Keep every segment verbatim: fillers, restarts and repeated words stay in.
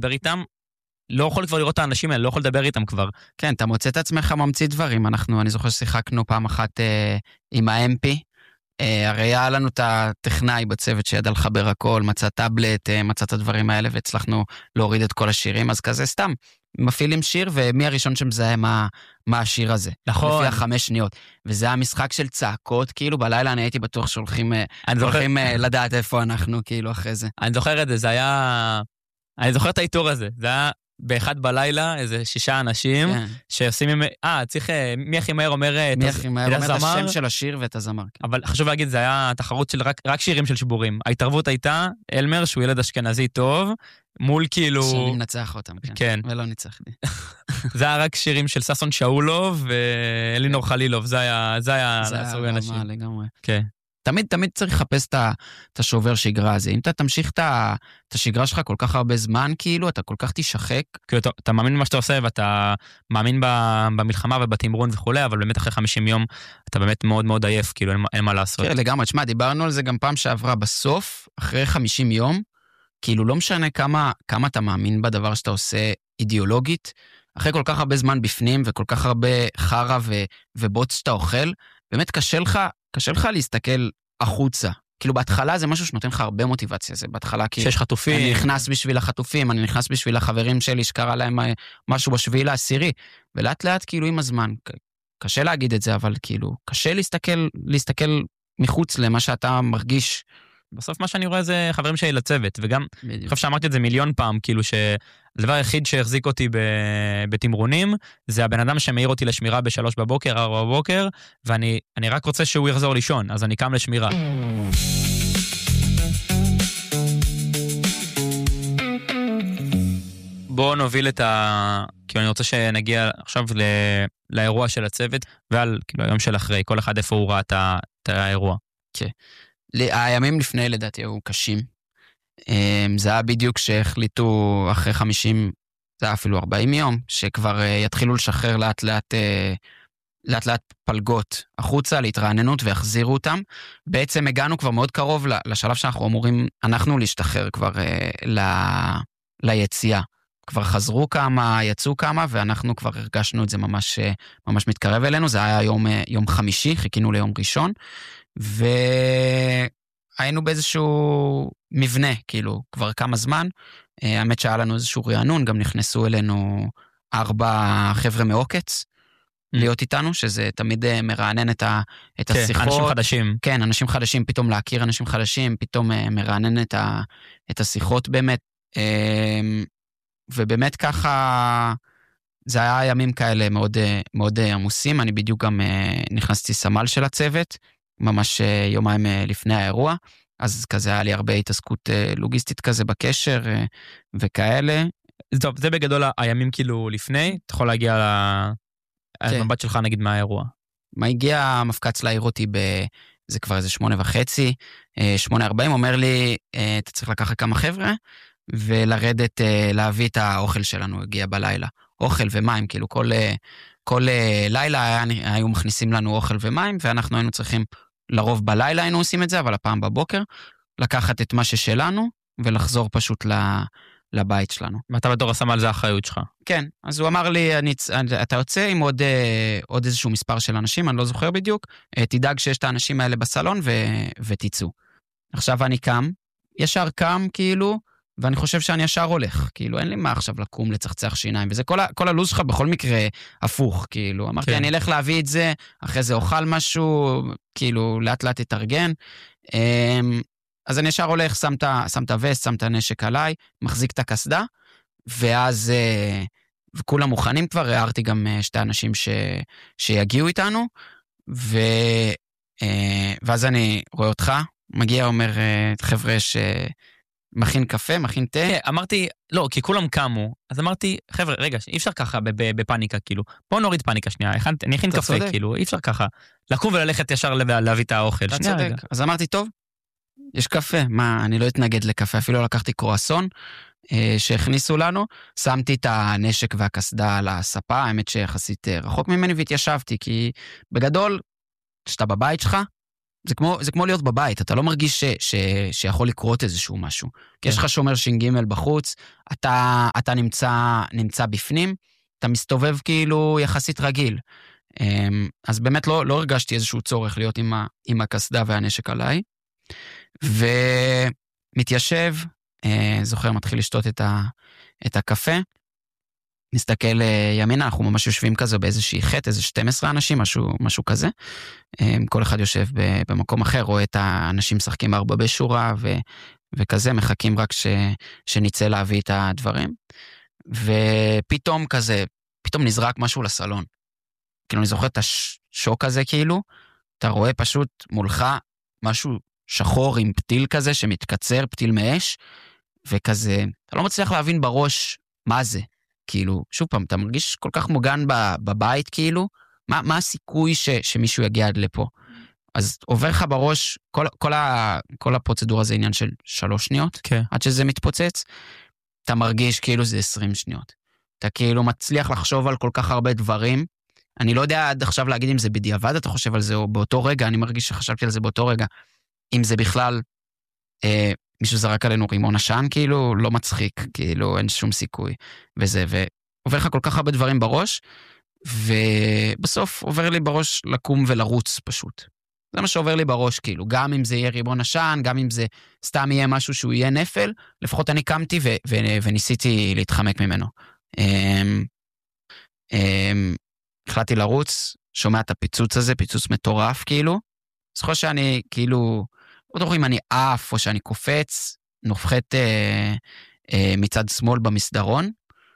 לדבר איתם, לא יכול כבר לראות את האנשים האלה, לא יכול לדבר איתם כבר. כן, אתה מוצא את עצמך ממציא דברים. אנחנו, אני זוכר ששיחקנו פעם אחת אה, עם ה-אם פי, אה, הרי היה לנו את הטכנאי בצוות שידע לחבר הכל, מצא טאבלט, אה, מצא את הדברים האלה, והצלחנו להוריד את כל השירים, אז כזה סתם, מפעילים שיר, ומי הראשון שמזהה מה, מה השיר הזה. נכון. לפי החמש שניות. וזה היה משחק של צעקות, כאילו בלילה אני הייתי בטוח שהולכים זוכר... הולכים, אה, לדעת איפה אנחנו, כאילו אחרי זה. אני זוכר את זה, זה היה... אני זוכר את האיתור הזה, זה היה... באחד בלילה, איזה שישה אנשים, כן. שעושים עם... אה, צריך... מי הכי מהר אומר... מי הכי מהר אומר את השם של השיר ואת הזמר. כן. אבל חשוב להגיד, זה היה תחרות של רק, רק שירים של שבורים. ההתערבות הייתה, אלמר, שהוא ילד אשכנזי טוב, מול כאילו... שאני מנצח אותם, כן. כן. ולא ניצחתי. זה היה רק שירים של ססון שאולוב ואלינור חלילוב, זה היה... זה היה... זה היה רמה לגמרי. כן. תמיד, תמיד צריך לחפש את השובר שגרה הזה. אם אתה תמשיך את השגרה שלך כל כך הרבה זמן, כאילו, אתה כל כך תשחק. כאילו, אתה, אתה מאמין במה שאתה עושה, ואתה מאמין במלחמה ובתמרון וכו', אבל באמת אחרי חמישים יום, אתה באמת מאוד מאוד עייף, כאילו, אין, אין מה לעשות. כן, לגמרי. תשמע, דיברנו על זה גם פעם שעברה בסוף, אחרי חמישים יום, כאילו, לא משנה כמה, כמה אתה מאמין בדבר שאתה עושה אידיאולוגית, אחרי כל כך הרבה זמן בפנים, וכל כך הרבה חרה ו, ובוץ שאתה אוכל, באמת קשה לך, קשה לך להסתכל החוצה. כאילו בהתחלה זה משהו שנותן לך הרבה מוטיבציה, זה בהתחלה כי... שיש חטופים. אני נכנס בשביל החטופים, אני נכנס בשביל החברים שלי, שקרה להם משהו בשביל העשירי, ולאט לאט כאילו עם הזמן, קשה להגיד את זה, אבל כאילו, קשה להסתכל, להסתכל מחוץ למה שאתה מרגיש. בסוף מה שאני רואה זה חברים שלי לצוות, וגם, אני חושב שאמרתי את זה מיליון פעם, כאילו שהדבר היחיד שהחזיק אותי בתמרונים, זה הבן אדם שמעיר אותי לשמירה בשלוש בבוקר, ארבע בבוקר, ואני אני רק רוצה שהוא יחזור לישון, אז אני קם לשמירה. בואו נוביל את ה... כאילו אני רוצה שנגיע עכשיו ל... לאירוע של הצוות, ועל כאילו היום של אחרי, כל אחד איפה הוא ראה את האירוע. כן. הימים לפני לדעתי היו קשים. זה היה בדיוק שהחליטו אחרי חמישים, זה היה אפילו ארבעים יום, שכבר יתחילו לשחרר לאט לאט, לאט לאט פלגות החוצה, להתרעננות ויחזירו אותם. בעצם הגענו כבר מאוד קרוב לשלב שאנחנו אמורים, אנחנו להשתחרר כבר ל... ליציאה. כבר חזרו כמה, יצאו כמה, ואנחנו כבר הרגשנו את זה ממש, ממש מתקרב אלינו. זה היה יום, יום חמישי, חיכינו ליום ראשון, והיינו באיזשהו מבנה, כאילו, כבר כמה זמן. האמת שהיה לנו איזשהו רענון, גם נכנסו אלינו ארבע חבר'ה מעוקץ, להיות איתנו, שזה תמיד מרענן את, ה, את כן, השיחות. אנשים חדשים. כן, אנשים חדשים, פתאום להכיר אנשים חדשים, פתאום מרענן את, ה, את השיחות באמת. ובאמת ככה, זה היה ימים כאלה מאוד, מאוד עמוסים, אני בדיוק גם נכנסתי סמל של הצוות, ממש יומיים לפני האירוע, אז כזה היה לי הרבה התעסקות לוגיסטית כזה בקשר וכאלה. טוב, זה בגדול הימים כאילו לפני, אתה יכול להגיע למבט שלך נגיד מה האירוע. מה הגיע המפקץ להעיר אותי ב... זה כבר איזה שמונה וחצי, שמונה ארבעים, אומר לי, אתה צריך לקחת כמה חבר'ה, ולרדת, להביא את האוכל שלנו, הגיע בלילה. אוכל ומים, כאילו כל, כל לילה היו מכניסים לנו אוכל ומים, ואנחנו היינו צריכים, לרוב בלילה היינו עושים את זה, אבל הפעם בבוקר, לקחת את מה ששלנו, ולחזור פשוט לבית שלנו. ואתה בתור הסמל זה האחריות שלך. כן, אז הוא אמר לי, אני, אתה יוצא עם עוד, עוד איזשהו מספר של אנשים, אני לא זוכר בדיוק, תדאג שיש את האנשים האלה בסלון ו, ותיצאו. עכשיו אני קם, ישר קם כאילו, ואני חושב שאני ישר הולך, כאילו, אין לי מה עכשיו לקום לצחצח שיניים, וזה כל, ה, כל הלוז שלך בכל מקרה הפוך, כאילו, אמרתי, כן. אני אלך להביא את זה, אחרי זה אוכל משהו, כאילו, לאט לאט תתארגן, אז אני ישר הולך, שם את הווסט, שם את הנשק עליי, מחזיק את הכסדה, ואז, וכולם מוכנים כבר, הערתי גם שתי אנשים ש, שיגיעו איתנו, ו, ואז אני רואה אותך, מגיע, אומר, חבר'ה ש... מכין קפה, מכין תה. כן, אמרתי, לא, כי כולם קמו, אז אמרתי, חבר'ה, רגע, אי אפשר ככה בפניקה, כאילו, בוא נוריד פניקה שנייה, אני הכין קפה, כאילו, אי אפשר ככה, לקום וללכת ישר להביא את האוכל. אתה צודק. אז אמרתי, טוב, יש קפה, מה, אני לא אתנגד לקפה, אפילו לקחתי קרואסון, שהכניסו לנו, שמתי את הנשק והכסדה על הספה, האמת שיחסית רחוק ממני, והתיישבתי, כי בגדול, שאתה בבית שלך, זה כמו, זה כמו להיות בבית, אתה לא מרגיש ש, ש, שיכול לקרות איזשהו משהו. כי יש לך שומר שינג' בחוץ, אתה, אתה נמצא, נמצא בפנים, אתה מסתובב כאילו יחסית רגיל. אז באמת לא, לא הרגשתי איזשהו צורך להיות עם, ה, עם הכסדה והנשק עליי. ומתיישב, זוכר, מתחיל לשתות את, ה, את הקפה, נסתכל ימינה, אנחנו ממש יושבים כזה באיזושהי חטא, איזה שתים עשרה אנשים, משהו, משהו כזה. כל אחד יושב במקום אחר, רואה את האנשים משחקים ארבע בשורה, ו, וכזה, מחכים רק ש, שניצא להביא את הדברים. ופתאום כזה, פתאום נזרק משהו לסלון. כאילו, אני זוכר את השוק הזה, כאילו, אתה רואה פשוט מולך משהו שחור עם פתיל כזה, שמתקצר, פתיל מאש, וכזה, אתה לא מצליח להבין בראש מה זה. כאילו, שוב פעם, אתה מרגיש כל כך מוגן בבית, כאילו, מה, מה הסיכוי ש, שמישהו יגיע עד לפה? אז עובר לך בראש, כל, כל, ה, כל הפרוצדורה זה עניין של שלוש שניות, כן. עד שזה מתפוצץ, אתה מרגיש כאילו זה עשרים שניות. אתה כאילו מצליח לחשוב על כל כך הרבה דברים, אני לא יודע עד עכשיו להגיד אם זה בדיעבד, אתה חושב על זה, או באותו רגע, אני מרגיש שחשבתי על זה באותו רגע, אם זה בכלל, אה, מישהו זרק עלינו רימון עשן, כאילו, לא מצחיק, כאילו, אין שום סיכוי, וזה, ועובר לך כל כך הרבה דברים בראש, ובסוף עובר לי בראש לקום ולרוץ פשוט. זה מה שעובר לי בראש, כאילו, גם אם זה יהיה רימון עשן, גם אם זה סתם יהיה משהו שהוא יהיה נפל, לפחות אני קמתי ו- ו- וניסיתי להתחמק ממנו. אמ, אמ, החלטתי לרוץ, שומע את הפיצוץ הזה, פיצוץ מטורף, כאילו, זוכר שאני, כאילו, לא זוכר אם אני עף או שאני קופץ, נופחת אה, אה, מצד שמאל במסדרון,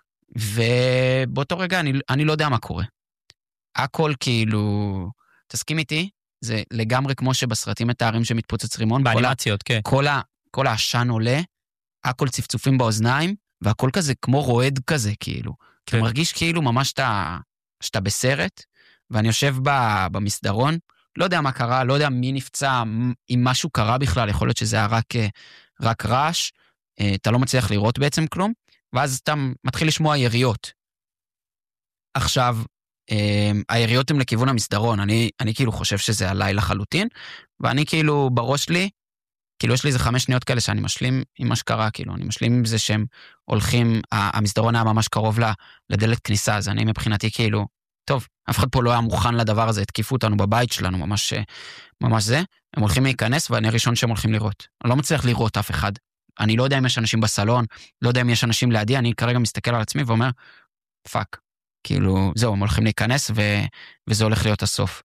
ובאותו רגע אני, אני לא יודע מה קורה. הכל כאילו, תסכים איתי, זה לגמרי כמו שבסרטים מתארים שמתפוצץ רימון, באנימציות, כן. כל, ה, כל העשן עולה, הכל צפצופים באוזניים, והכל כזה כמו רועד כזה, כאילו. כן. אתה מרגיש כאילו ממש שאתה, שאתה בסרט, ואני יושב במסדרון, לא יודע מה קרה, לא יודע מי נפצע, אם משהו קרה בכלל, יכול להיות שזה היה רק, רק רעש, אתה לא מצליח לראות בעצם כלום, ואז אתה מתחיל לשמוע יריות. עכשיו, היריות הן לכיוון המסדרון, אני, אני כאילו חושב שזה עליי לחלוטין, ואני כאילו בראש לי, כאילו יש לי איזה חמש שניות כאלה שאני משלים עם מה שקרה, כאילו, אני משלים עם זה שהם הולכים, המסדרון היה ממש קרוב לדלת כניסה, אז אני מבחינתי כאילו, טוב, אף אחד פה לא היה מוכן לדבר הזה, התקיפו אותנו בבית שלנו, ממש, ממש זה, הם הולכים להיכנס, ואני הראשון שהם הולכים לראות. אני לא מצליח לראות אף אחד. אני לא יודע אם יש אנשים בסלון, לא יודע אם יש אנשים לידי, אני כרגע מסתכל על עצמי ואומר, פאק, כאילו, זהו, הם הולכים להיכנס, ו... וזה הולך להיות הסוף.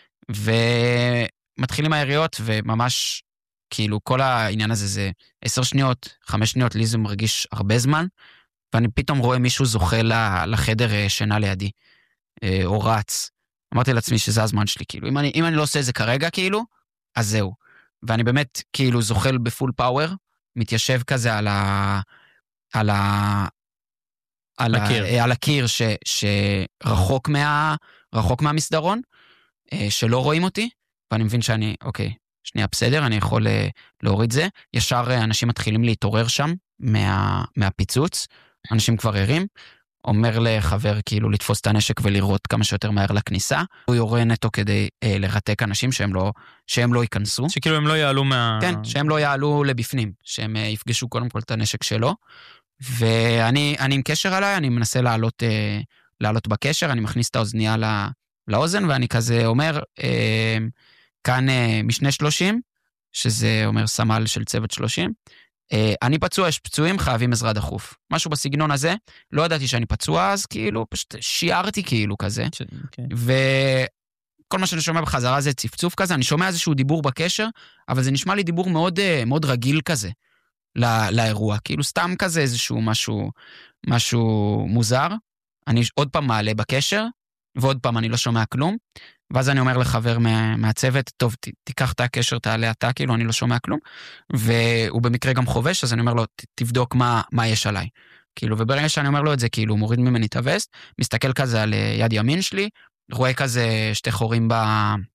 ומתחילים היריות, וממש, כאילו, כל העניין הזה זה עשר שניות, חמש שניות, לי זה מרגיש הרבה זמן, ואני פתאום רואה מישהו זוכה לחדר שינה לידי. או רץ. אמרתי לעצמי שזה הזמן שלי, כאילו, אם אני, אם אני לא עושה את זה כרגע, כאילו, אז זהו. ואני באמת, כאילו, זוחל בפול פאוור, מתיישב כזה על ה... על ה... על הקיר, ה, על הקיר ש, שרחוק מה, רחוק מהמסדרון, שלא רואים אותי, ואני מבין שאני, אוקיי, שנייה בסדר, אני יכול להוריד זה. ישר אנשים מתחילים להתעורר שם, מה, מהפיצוץ, אנשים כבר ערים, אומר לחבר כאילו לתפוס את הנשק ולראות כמה שיותר מהר לכניסה, הוא יורה נטו כדי אה, לרתק אנשים שהם לא, שהם לא ייכנסו. שכאילו הם לא יעלו מה... כן, שהם לא יעלו לבפנים, שהם אה, יפגשו קודם כל את הנשק שלו, ואני אני עם קשר עליי, אני מנסה לעלות, אה, לעלות בקשר, אני מכניס את האוזנייה לא, לאוזן, ואני כזה אומר, אה, כאן אה, משנה שלושים, שזה אומר סמל של צוות שלושים, אני פצוע, יש פצועים, חייבים עזרה דחוף. משהו בסגנון הזה, לא ידעתי שאני פצוע אז, כאילו, פשוט שיערתי כאילו כזה. וכל מה שאני שומע בחזרה זה צפצוף כזה, אני שומע איזשהו דיבור בקשר, אבל זה נשמע לי דיבור מאוד, מאוד רגיל כזה, לא, לאירוע. כאילו סתם כזה איזשהו משהו, משהו מוזר. אני עוד פעם מעלה בקשר, ועוד פעם אני לא שומע כלום. ואז אני אומר לחבר מה, מהצוות, טוב, ת, תיקח את הקשר, תעלה אתה, כאילו, אני לא שומע כלום, והוא במקרה גם חובש, אז אני אומר לו, ת, תבדוק מה, מה יש עליי. כאילו, וברגע שאני אומר לו את זה, כאילו, הוא מוריד ממני את הווסט, מסתכל כזה על יד ימין שלי, רואה כזה שתי חורים ב,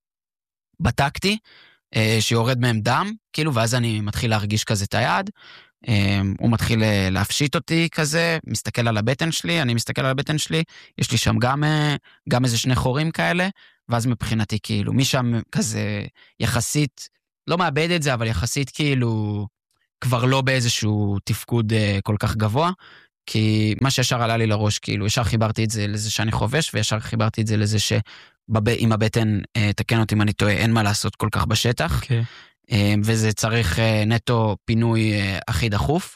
בטקטי, שיורד מהם דם, כאילו, ואז אני מתחיל להרגיש כזה את היד, הוא מתחיל להפשיט אותי כזה, מסתכל על הבטן שלי, אני מסתכל על הבטן שלי, יש לי שם גם, גם איזה שני חורים כאלה, ואז מבחינתי כאילו, משם כזה יחסית, לא מאבד את זה, אבל יחסית כאילו, כבר לא באיזשהו תפקוד כל כך גבוה, כי מה שישר עלה לי לראש, כאילו, ישר חיברתי את זה לזה שאני חובש, וישר חיברתי את זה לזה שעם הבטן, תקן אותי אם אני טועה, אין מה לעשות כל כך בשטח, okay. וזה צריך נטו פינוי הכי דחוף,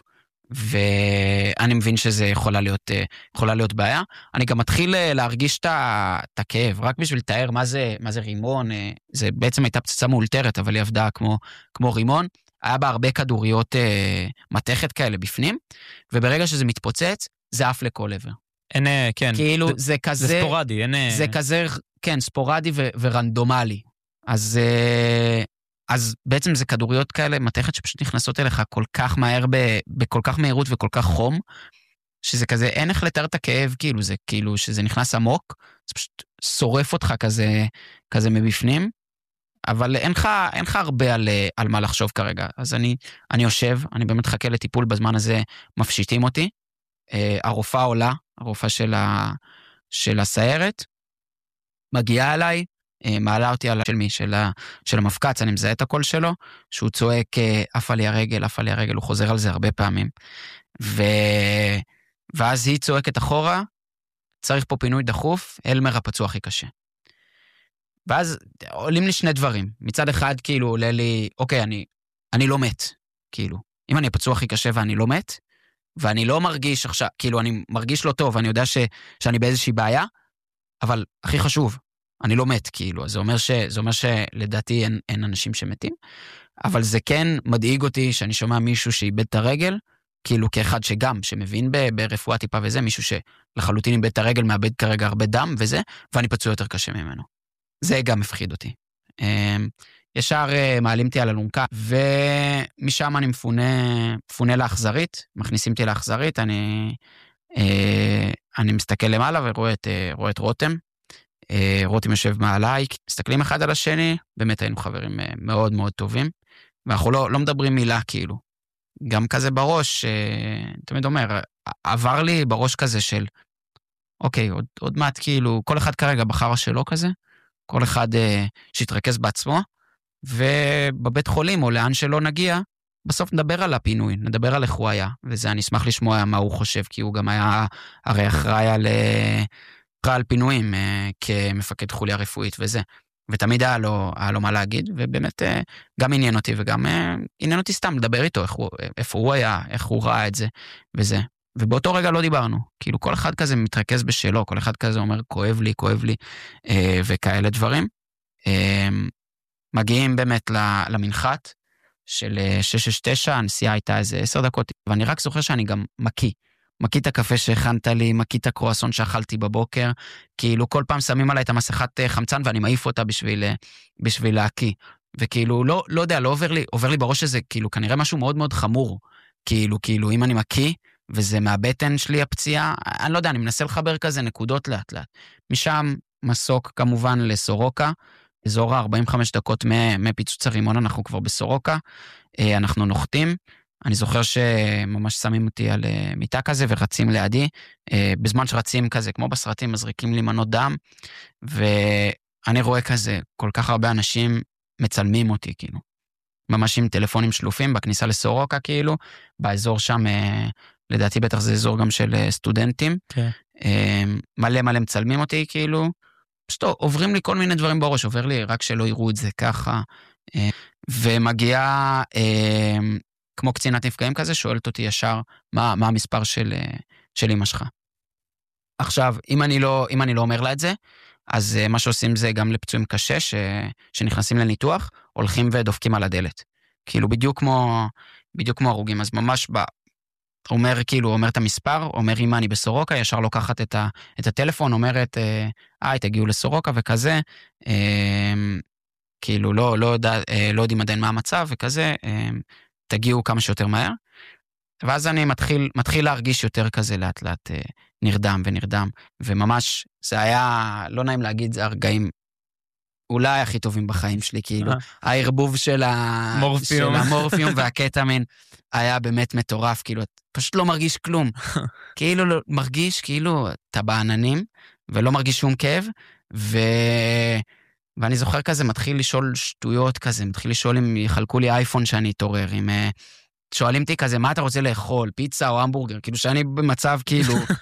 ואני מבין שזה יכולה להיות, יכולה להיות בעיה. אני גם מתחיל להרגיש את הכאב, רק בשביל לתאר מה זה, מה זה רימון, זה בעצם הייתה פצצה מאולתרת, אבל היא עבדה כמו, כמו רימון, היה בה הרבה כדוריות מתכת כאלה בפנים, וברגע שזה מתפוצץ, זה עף לכל עבר. אין, כן. כאילו, זה, זה כזה... זה ספורדי, אין... זה כזה, כן, ספורדי ו- ורנדומלי. אז... אז בעצם זה כדוריות כאלה, מתכת שפשוט נכנסות אליך כל כך מהר, ב- בכל כך מהירות וכל כך חום, שזה כזה, אין איך לתאר את הכאב, כאילו, זה כאילו, שזה נכנס עמוק, זה פשוט שורף אותך כזה, כזה מבפנים, אבל אין לך, אין לך הרבה על, על מה לחשוב כרגע. אז אני, אני יושב, אני באמת חכה לטיפול, בזמן הזה מפשיטים אותי, הרופאה עולה, הרופאה של, ה, של הסיירת, מגיעה אליי, מעלה אותי על של מי, של, ה, של המפקץ, אני מזהה את הקול שלו, שהוא צועק, אף עלי הרגל, אף עלי הרגל, הוא חוזר על זה הרבה פעמים. ו... ואז היא צועקת אחורה, צריך פה פינוי דחוף, אלמר הפצוע הכי קשה. ואז עולים לי שני דברים. מצד אחד, כאילו, עולה לי, אוקיי, אני, אני לא מת, כאילו. אם אני הפצוע הכי קשה ואני לא מת, ואני לא מרגיש עכשיו, כאילו, אני מרגיש לא טוב, אני יודע ש, שאני באיזושהי בעיה, אבל הכי חשוב, אני לא מת, כאילו, זה אומר, ש, זה אומר שלדעתי אין, אין אנשים שמתים, אבל זה כן מדאיג אותי שאני שומע מישהו שאיבד את הרגל, כאילו כאחד שגם, שמבין ב, ברפואה טיפה וזה, מישהו שלחלוטין איבד את הרגל, מאבד כרגע הרבה דם וזה, ואני פצוע יותר קשה ממנו. זה גם מפחיד אותי. ישר מעלים אותי על אלונקה, ומשם אני מפונה, מפונה לאכזרית, מכניסים אותי לאכזרית, אני, אני מסתכל למעלה ורואה את, רואה את רותם, רותם יושב מעליי, מסתכלים אחד על השני, באמת היינו חברים מאוד מאוד טובים, ואנחנו לא, לא מדברים מילה כאילו. גם כזה בראש, תמיד אומר, עבר לי בראש כזה של, אוקיי, עוד, עוד מעט כאילו, כל אחד כרגע בחר שלו כזה, כל אחד שיתרכז בעצמו, ובבית חולים או לאן שלא נגיע, בסוף נדבר על הפינוי, נדבר על איך הוא היה, וזה אני אשמח לשמוע מה הוא חושב, כי הוא גם היה הרי אחראי על, אחראי על פינויים כמפקד חוליה רפואית וזה, ותמיד היה לו, היה לו מה להגיד, ובאמת גם עניין אותי, וגם עניין אותי סתם לדבר איתו, איך הוא, איפה הוא היה, איך הוא ראה את זה, וזה. ובאותו רגע לא דיברנו, כאילו כל אחד כזה מתרכז בשלו, כל אחד כזה אומר כואב לי, כואב לי, אה, וכאלה דברים. אה, מגיעים באמת למנחת של שש שש תשע, הנסיעה הייתה איזה עשר דקות, ואני רק זוכר שאני גם מקיא, מקיא את הקפה שהכנת לי, מקיא את הקרואסון שאכלתי בבוקר, כאילו כל פעם שמים עליי את המסכת חמצן, ואני מעיף אותה בשביל, בשביל להקיא, וכאילו לא, לא יודע, לא עובר לי, עובר לי בראש הזה, כאילו כנראה משהו מאוד מאוד חמור, כאילו, כאילו אם אני מקיא, וזה מהבטן שלי הפציעה, אני לא יודע, אני מנסה לחבר כזה נקודות לאט לאט. משם מסוק כמובן לסורוקה, אזור ה-ארבעים וחמש דקות מפיצוץ הרימון, אנחנו כבר בסורוקה, אנחנו נוחתים, אני זוכר שממש שמים אותי על מיטה כזה ורצים לידי, בזמן שרצים כזה, כמו בסרטים, מזריקים לי מנות דם, ואני רואה כזה, כל כך הרבה אנשים מצלמים אותי, כאילו. ממש עם טלפונים שלופים בכניסה לסורוקה, כאילו, באזור שם, לדעתי בטח זה אזור גם של סטודנטים, כן. מלא מלא מצלמים אותי, כאילו, פשוט עוברים לי כל מיני דברים בראש, עובר לי רק שלא יראו את זה ככה, ומגיעה, כמו קצינת נפגעים כזה, שואלת אותי ישר, מה, מה המספר של, של אמא שלך. עכשיו, אם אני לא, אם אני לא אומר לה את זה, אז מה שעושים זה גם לפצועים קשה, ש, שנכנסים לניתוח, הולכים ודופקים על הדלת. כאילו, בדיוק כמו, בדיוק כמו הרוגים, אז ממש ב... אומר, כאילו, אומר את המספר, אומר אם אני בסורוקה, ישר לוקחת את, ה, את הטלפון, אומרת, אה, תגיעו לסורוקה וכזה, אה, כאילו, לא, לא, יודע, לא יודעים עדיין מה המצב וכזה, אה, תגיעו כמה שיותר מהר, ואז אני מתחיל, מתחיל להרגיש יותר כזה לאט לאט אה, נרדם ונרדם, וממש, זה היה, לא נעים להגיד, זה הרגעים אולי הכי טובים בחיים שלי, כאילו. הערבוב של המורפיום והקטמין היה באמת מטורף, כאילו, פשוט לא מרגיש כלום. כאילו, מרגיש כאילו, אתה בעננים, ולא מרגיש שום כאב, ו... ואני זוכר כזה, מתחיל לשאול שטויות כזה, מתחיל לשאול אם יחלקו לי אייפון שאני אתעורר, אם... שואלים אותי כזה, מה אתה רוצה לאכול, פיצה או המבורגר? כאילו שאני במצב כאילו